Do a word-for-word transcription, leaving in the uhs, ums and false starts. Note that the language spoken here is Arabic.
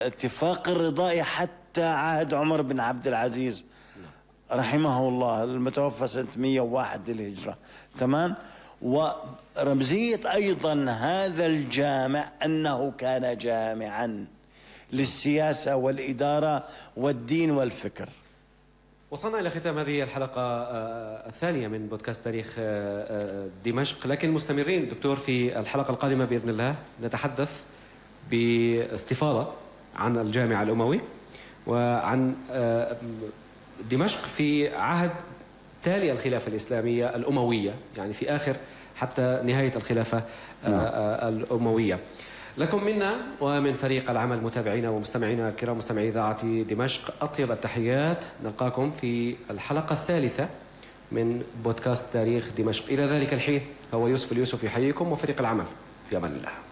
اتفاق الرضائي حتى عهد عمر بن عبد العزيز رحمه الله المتوفى سنة مئة وواحد للهجرة، تمام. ورمزية أيضا هذا الجامع أنه كان جامعا للسياسة والإدارة والدين والفكر. وصلنا إلى ختام هذه الحلقة الثانية من بودكاست تاريخ دمشق، لكن مستمرين دكتور في الحلقة القادمة بإذن الله نتحدث باستفاضة عن الجامع الأموي وعن دمشق في عهد تالي الخلافة الإسلامية الأموية، يعني في آخر حتى نهاية الخلافة الأموية. لكم منا ومن فريق العمل متابعينا ومستمعينا الكرام مستمعي إذاعة دمشق أطيب التحيات. نلقاكم في الحلقة الثالثة من بودكاست تاريخ دمشق. إلى ذلك الحين هو يوسف اليوسف يحييكم وفريق العمل في أمان الله.